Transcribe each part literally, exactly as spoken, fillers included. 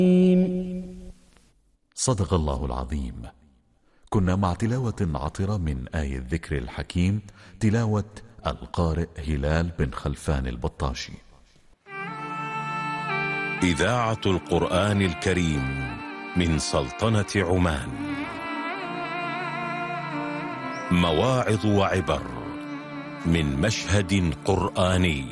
صدق الله العظيم. كنا مع تلاوة عطرة من آية الذكر الحكيم، تلاوة القارئ هلال بن خلفان البطاشي. إذاعة القرآن الكريم من سلطنة عمان. مواعظ وعبر من مشهد قرآني.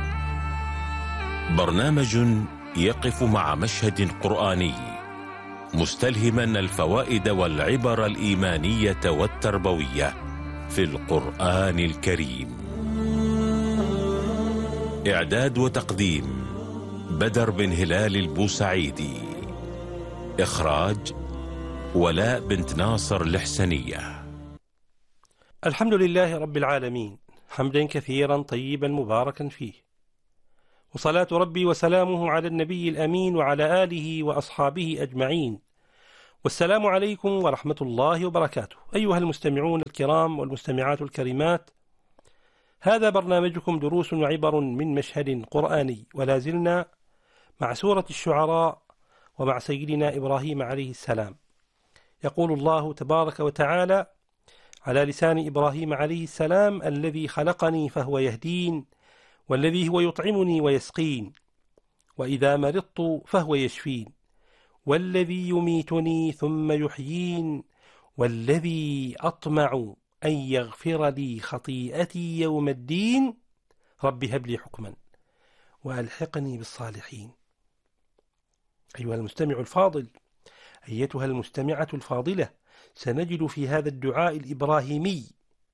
برنامج يقف مع مشهد قرآني مستلهما الفوائد والعبر الإيمانية والتربوية في القرآن الكريم. إعداد وتقديم بدر بن هلال البوسعيدي. إخراج ولاء بنت ناصر الحسنية. الحمد لله رب العالمين، حمدا كثيرا طيبا مباركا فيه، وصلاة ربي وسلامه على النبي الأمين وعلى آله وأصحابه أجمعين، والسلام عليكم ورحمة الله وبركاته. أيها المستمعون الكرام والمستمعات الكريمات، هذا برنامجكم دروس وعبر من مشهد قرآني، ولا زلنا مع سورة الشعراء ومع سيدنا إبراهيم عليه السلام. يقول الله تبارك وتعالى على لسان إبراهيم عليه السلام: الذي خلقني فهو يهدين، والذي هو يطعمني ويسقين، وإذا مرضت فهو يشفين، والذي يميتني ثم يحيين، والذي أطمع أن يغفر لي خطيئتي يوم الدين، رب هب لي حكما وألحقني بالصالحين. أيها المستمع الفاضل، أيتها المستمعة الفاضلة، سنجد في هذا الدعاء الإبراهيمي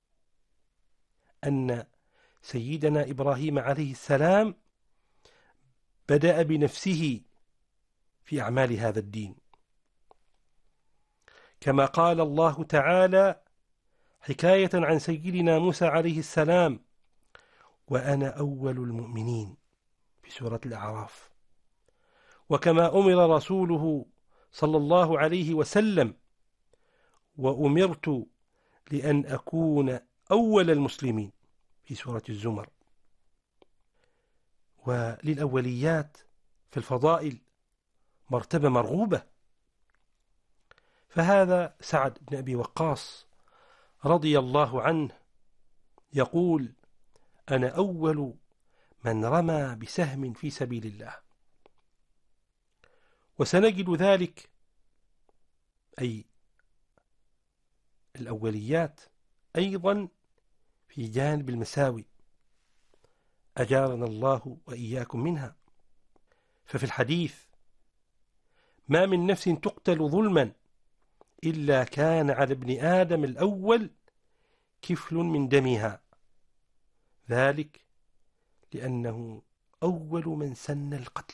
أن سيدنا إبراهيم عليه السلام بدأ بنفسه في أعمال هذا الدين، كما قال الله تعالى حكاية عن سيدنا موسى عليه السلام: وأنا أول المؤمنين، في سورة الأعراف. وكما أمر رسوله صلى الله عليه وسلم: وأمرت لأن أكون أول المسلمين، في سورة الزمر. وللأوليات في الفضائل مرتبة مرغوبة، فهذا سعد بن أبي وقاص رضي الله عنه يقول: أنا أول من رمى بسهم في سبيل الله. وسنجد ذلك، أي الأوليات، أيضا في جانب المساوي، أجارنا الله وإياكم منها. ففي الحديث: ما من نفس تقتل ظلما إلا كان على ابن آدم الأول كفل من دمها، ذلك لأنه أول من سن القتل.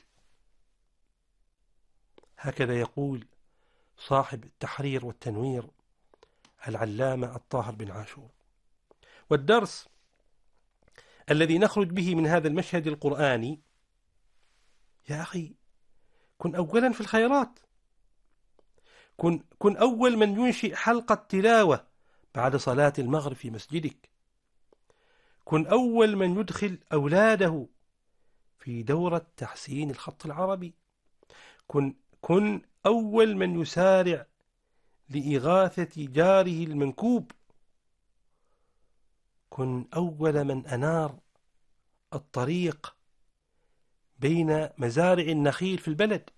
هكذا يقول صاحب التحرير والتنوير العلامة الطاهر بن عاشور. والدرس الذي نخرج به من هذا المشهد القرآني: يا أخي، كن أولا في الخيرات، كن, كن أول من ينشئ حلقة تلاوة بعد صلاة المغرب في مسجدك، كن أول من يدخل أولاده في دورة تحسين الخط العربي، كن, كن أول من يسارع لإغاثة جاره المنكوب، كن أول من أنار الطريق بين مزارع النخيل في البلد،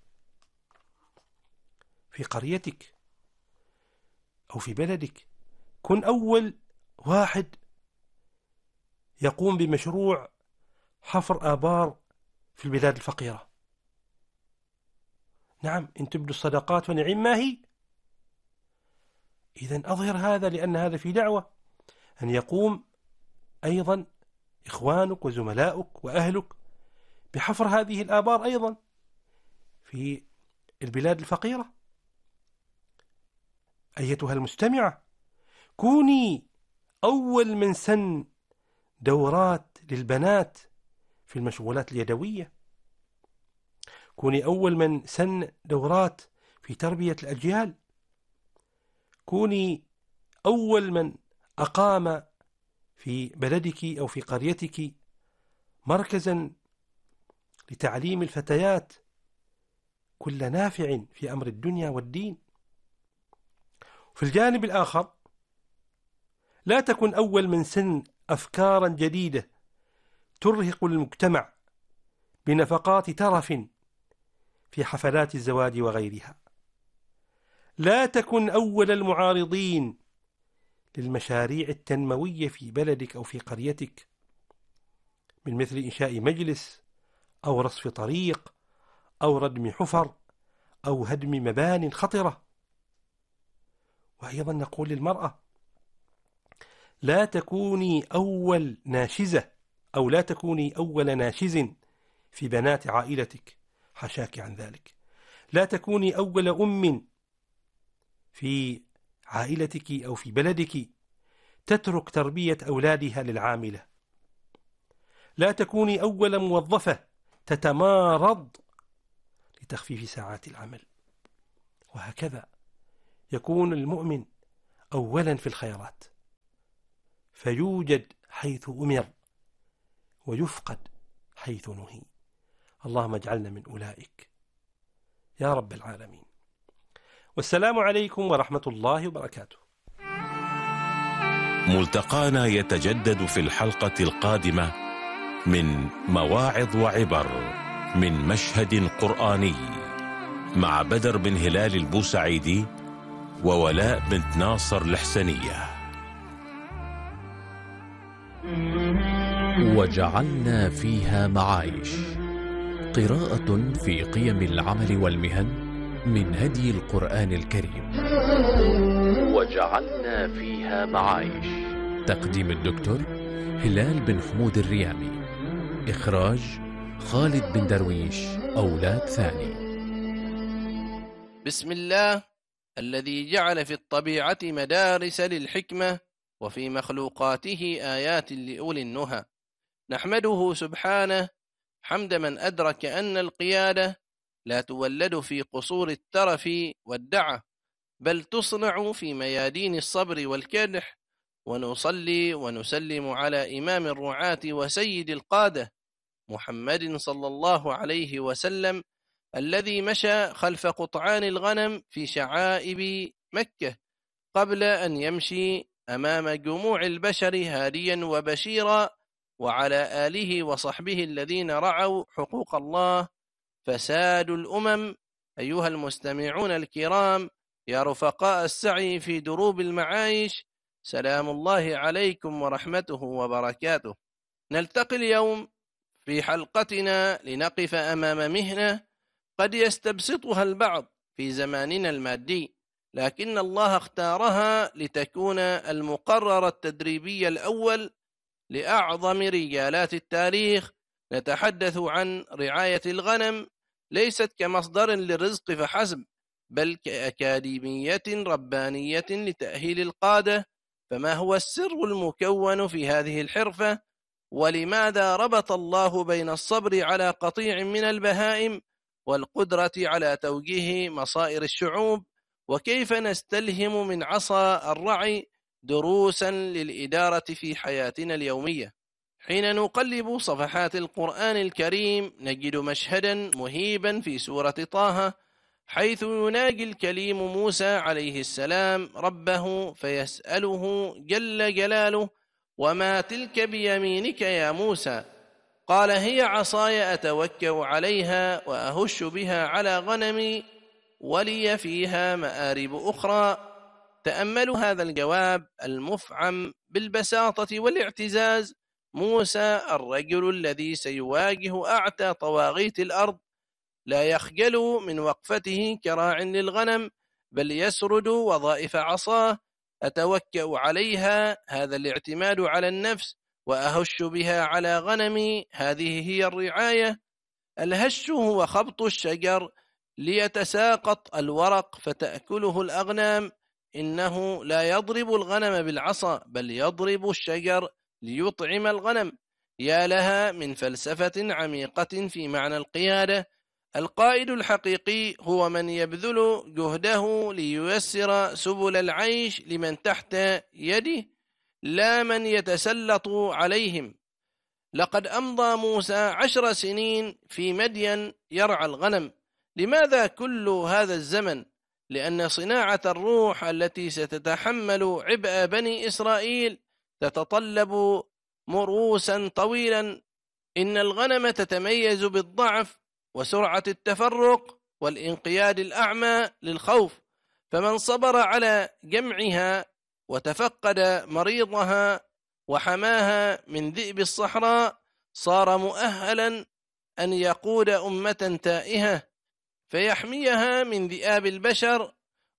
في قريتك أو في بلدك. كن أول واحد يقوم بمشروع حفر آبار في البلاد الفقيرة. نعم، إن تبدوا الصدقات فنعم ما هي. إذن أظهر هذا، لأن هذا في دعوة أن يقوم أيضا إخوانك وزملاؤك وأهلك بحفر هذه الآبار أيضا في البلاد الفقيرة. أيتها المستمعة، كوني أول من سن دورات للبنات في المشغولات اليدوية، كوني أول من سن دورات في تربية الأجيال، كوني أول من أقام في بلدك أو في قريتك مركزا لتعليم الفتيات كل نافع في أمر الدنيا والدين. في الجانب الآخر لا تكن أول من سن أفكارا جديدة ترهق المجتمع بنفقات ترف في حفلات الزواج وغيرها. لا تكن أول المعارضين للمشاريع التنموية في بلدك أو في قريتك، من مثل إنشاء مجلس أو رصف طريق أو ردم حفر أو هدم مبان خطرة. وأيضا نقول للمرأة: لا تكوني أول ناشزة أو لا تكوني أول ناشز في بنات عائلتك، حشاك عن ذلك. لا تكوني أول أم في عائلتك أو في بلدك تترك تربية أولادها للعاملة. لا تكوني أول موظفة تتمارض لتخفيف ساعات العمل. وهكذا يكون المؤمن أولا في الخيرات، فيوجد حيث أمر ويفقد حيث نهي. اللهم اجعلنا من أولئك يا رب العالمين. والسلام عليكم ورحمة الله وبركاته. ملتقانا يتجدد في الحلقة القادمة من مواعظ وعبر من مشهد قرآني مع بدر بن هلال البوسعيدي وولاء بنت ناصر الحسنية. وجعلنا فيها معايش، قراءة في قيم العمل والمهن من هدي القرآن الكريم. وجعلنا فيها معايش، تقديم الدكتور هلال بن حمود الريامي، إخراج خالد بن درويش، أولاد ثاني. بسم الله الذي جعل في الطبيعة مدارس للحكمة وفي مخلوقاته آيات لأولي النهى. نحمده سبحانه حمد من أدرك أن القيادة لا تولد في قصور الترف والدعة، بل تصنع في ميادين الصبر والكدح. ونصلي ونسلم على إمام الرعاة وسيد القادة محمد صلى الله عليه وسلم، الذي مشى خلف قطعان الغنم في شعائب مكة قبل أن يمشي أمام جموع البشر هاديا وبشيرا، وعلى آله وصحبه الذين رعوا حقوق الله فساد الأمم. أيها المستمعون الكرام، يا رفقاء السعي في دروب المعايش، سلام الله عليكم ورحمته وبركاته. نلتقي اليوم في حلقتنا لنقف أمام مهنة قد يستبسطها البعض في زماننا المادي، لكن الله اختارها لتكون المقرر التدريبي الأول لأعظم رجالات التاريخ. نتحدث عن رعاية الغنم، ليست كمصدر للرزق فحسب، بل كأكاديمية ربانية لتأهيل القادة. فما هو السر المكون في هذه الحرفة؟ ولماذا ربط الله بين الصبر على قطيع من البهائم والقدرة على توجيه مصائر الشعوب؟ وكيف نستلهم من عصا الرعي دروسا للإدارة في حياتنا اليومية؟ حين نقلب صفحات القرآن الكريم نجد مشهدا مهيبا في سورة طه، حيث يناجي الكليم موسى عليه السلام ربه فيسأله جل جلاله: وما تلك بيمينك يا موسى؟ قال: هي عصاي أتوكأ عليها وأهش بها على غنمي ولي فيها مآرب أخرى. تأملوا هذا الجواب المفعم بالبساطة والاعتزاز. موسى الرجل الذي سيواجه أعتى طواغيت الأرض لا يخجل من وقفته كراع للغنم، بل يسرد وظائف عصاه. أتوكأ عليها، هذا الاعتماد على النفس، وأهش بها على غنمي، هذه هي الرعاية. الهش هو خبط الشجر ليتساقط الورق فتأكله الأغنام. إنه لا يضرب الغنم بالعصا، بل يضرب الشجر ليطعم الغنم. يا لها من فلسفة عميقة في معنى القيادة. القائد الحقيقي هو من يبذل جهده لييسر سبل العيش لمن تحت يده، لا من يتسلط عليهم. لقد أمضى موسى عشر سنين في مدين يرعى الغنم، لماذا كل هذا الزمن؟ لأن صناعة الروح التي ستتحمل عبء بني إسرائيل تتطلب مروسا طويلا. إن الغنم تتميز بالضعف وسرعة التفرق والانقياد الأعمى للخوف، فمن صبر على جمعها وتفقد مريضها وحماها من ذئب الصحراء صار مؤهلا أن يقود أمة تائهة فيحميها من ذئاب البشر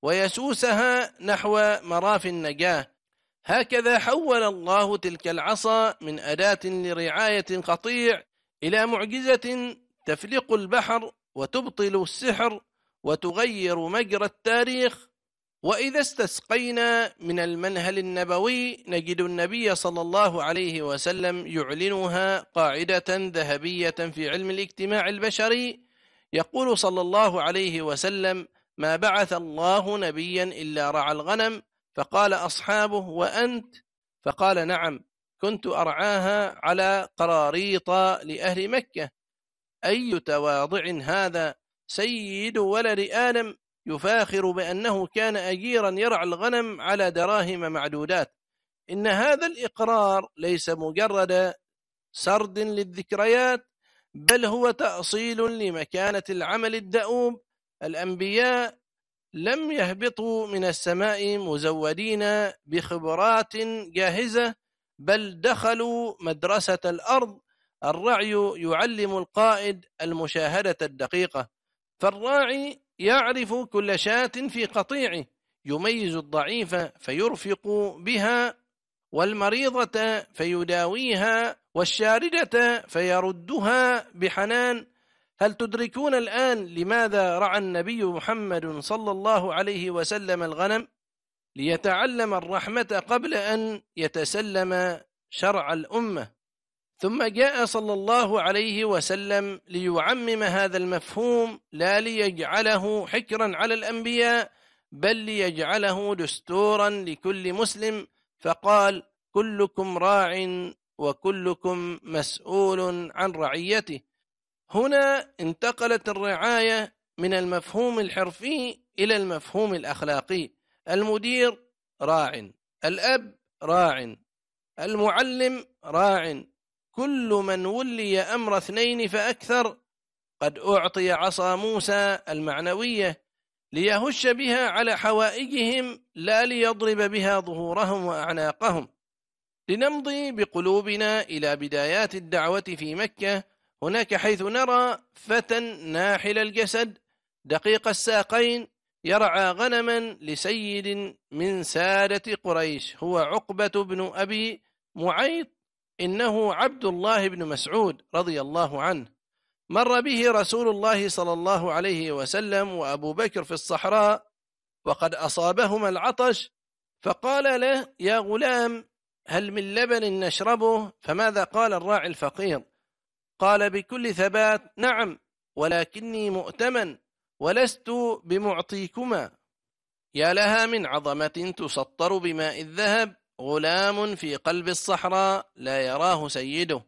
ويسوسها نحو مراف النجاة. هكذا حول الله تلك العصا من أداة لرعاية قطيع إلى معجزة تفلق البحر وتبطل السحر وتغير مجرى التاريخ. وإذا استسقينا من المنهل النبوي نجد النبي صلى الله عليه وسلم يعلنها قاعدة ذهبية في علم الاجتماع البشري. يقول صلى الله عليه وسلم: ما بعث الله نبيا إلا رعى الغنم. فقال أصحابه: وأنت؟ فقال: نعم، كنت أرعاها على قراريط لأهل مكة. أي تواضع هذا! سيد ولد آدم يفاخر بأنه كان أجيرا يرعى الغنم على دراهم معدودات. إن هذا الإقرار ليس مجرد سرد للذكريات، بل هو تأصيل لمكانة العمل الدؤوب. الأنبياء لم يهبطوا من السماء مزودين بخبرات جاهزة، بل دخلوا مدرسة الأرض. الرعي يعلم القائد المشاهدة الدقيقة، فالراعي يعرف كل شاة في قطيعه، يميز الضعيف فيرفق بها، والمريضة فيداويها، والشاردة فيردها بحنان. هل تدركون الآن لماذا رعى النبي محمد صلى الله عليه وسلم الغنم؟ ليتعلم الرحمة قبل أن يتسلم شرع الأمة. ثم جاء صلى الله عليه وسلم ليعمم هذا المفهوم، لا ليجعله حكرا على الأنبياء، بل ليجعله دستورا لكل مسلم. فقال: كلكم راع وكلكم مسؤول عن رعيته. هنا انتقلت الرعاية من المفهوم الحرفي إلى المفهوم الأخلاقي. المدير راع، الأب راع، المعلم راع، كل من ولي أمر اثنين فأكثر قد أعطي عصا موسى المعنوية ليهش بها على حوائجهم، لا ليضرب بها ظهورهم وأعناقهم. لنمضي بقلوبنا إلى بدايات الدعوة في مكة. هناك حيث نرى فتى ناحل الجسد دقيق الساقين يرعى غنما لسيد من سادة قريش، هو عقبة بن أبي معيط، إنه عبد الله بن مسعود رضي الله عنه. مر به رسول الله صلى الله عليه وسلم وأبو بكر في الصحراء وقد أصابهما العطش، فقال له: يا غلام، هل من لبن نشربه؟ فماذا قال الراعي الفقير؟ قال بكل ثبات: نعم، ولكني مؤتمن ولست بمعطيكما. يا لها من عظمة تسطر بماء الذهب، غلام في قلب الصحراء لا يراه سيده،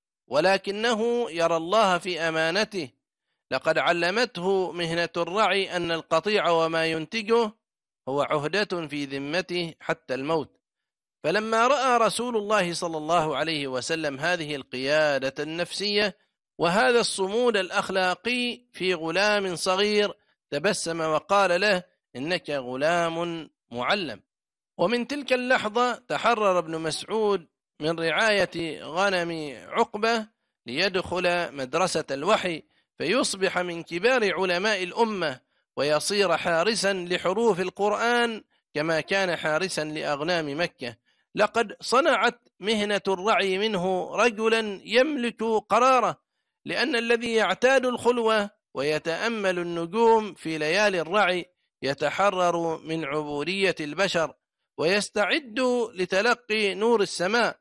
ولكنه يرى الله في أمانته. لقد علمته مهنة الرعي أن القطيع وما ينتجه هو عهدة في ذمته حتى الموت. فلما رأى رسول الله صلى الله عليه وسلم هذه القيادة النفسية وهذا الصمود الأخلاقي في غلام صغير، تبسم وقال له: إنك غلام معلم. ومن تلك اللحظة تحرر ابن مسعود من رعاية غنم عقبة ليدخل مدرسة الوحي، فيصبح من كبار علماء الأمة ويصير حارسا لحروف القرآن كما كان حارسا لأغنام مكة. لقد صنعت مهنة الرعي منه رجلا يملك قراره، لأن الذي يعتاد الخلوة ويتأمل النجوم في ليالي الرعي يتحرر من عبودية البشر ويستعد لتلقي نور السماء.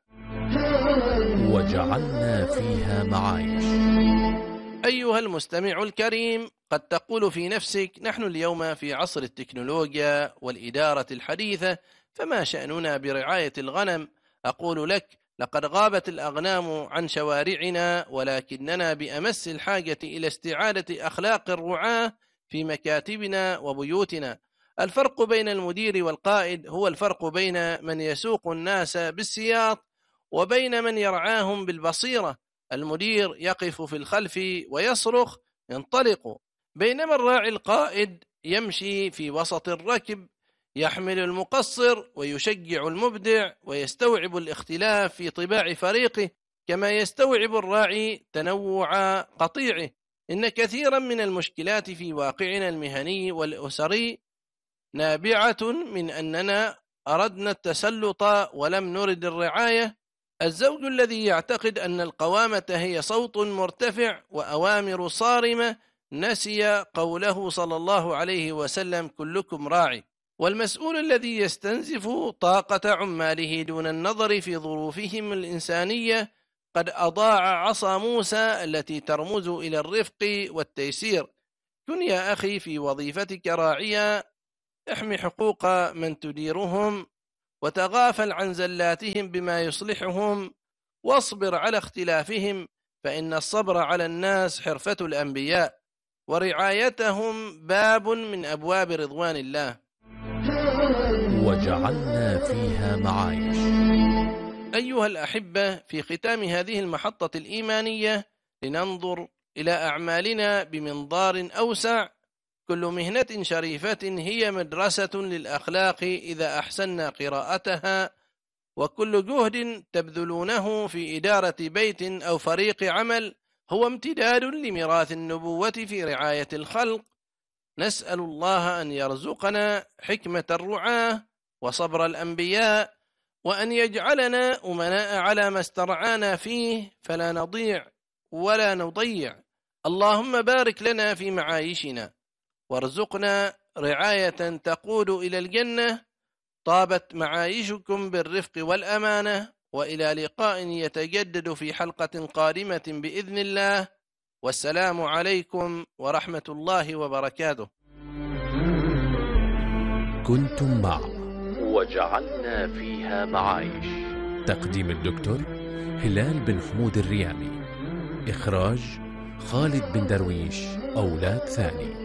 وجعلنا فيها معايش. أيها المستمع الكريم، قد تقول في نفسك: نحن اليوم في عصر التكنولوجيا والإدارة الحديثة، فما شأننا برعاية الغنم؟ أقول لك: لقد غابت الأغنام عن شوارعنا، ولكننا بأمس الحاجة إلى استعادة أخلاق الرعاة في مكاتبنا وبيوتنا. الفرق بين المدير والقائد هو الفرق بين من يسوق الناس بالسياط وبين من يرعاهم بالبصيرة. المدير يقف في الخلف ويصرخ: انطلقوا، بينما الراعي القائد يمشي في وسط الركب، يحمل المقصر ويشجع المبدع، ويستوعب الاختلاف في طباع فريقه كما يستوعب الراعي تنوع قطيعه. إن كثيرا من المشكلات في واقعنا المهني والأسري نابعة من أننا أردنا التسلط ولم نرد الرعاية. الزوج الذي يعتقد أن القوامة هي صوت مرتفع وأوامر صارمة نسي قوله صلى الله عليه وسلم: كلكم راعي. والمسؤول الذي يستنزف طاقة عماله دون النظر في ظروفهم الإنسانية قد أضاع عصا موسى التي ترمز إلى الرفق والتيسير. كن يا أخي في وظيفتك راعيا، احمي حقوق من تديرهم، وتغافل عن زلاتهم بما يصلحهم، واصبر على اختلافهم، فإن الصبر على الناس حرفة الأنبياء، ورعايتهم باب من أبواب رضوان الله. وجعلنا فيها معايش. أيها الأحبة، في ختام هذه المحطة الإيمانية لننظر إلى أعمالنا بمنظار أوسع. كل مهنة شريفة هي مدرسة للأخلاق إذا أحسننا قراءتها، وكل جهد تبذلونه في إدارة بيت أو فريق عمل هو امتداد لميراث النبوة في رعاية الخلق. نسأل الله أن يرزقنا حكمة الرعاة وصبر الأنبياء، وأن يجعلنا أمناء على ما استرعانا فيه فلا نضيع ولا نضيع. اللهم بارك لنا في معايشنا، وارزقنا رعاية تقود إلى الجنة. طابت معايشكم بالرفق والأمانة، وإلى لقاء يتجدد في حلقة قادمة بإذن الله، والسلام عليكم ورحمة الله وبركاته. كنتم مع وجعلنا فيها معايش. تقديم الدكتور هلال بن حمود الريامي. إخراج خالد بن درويش، أولاد ثاني.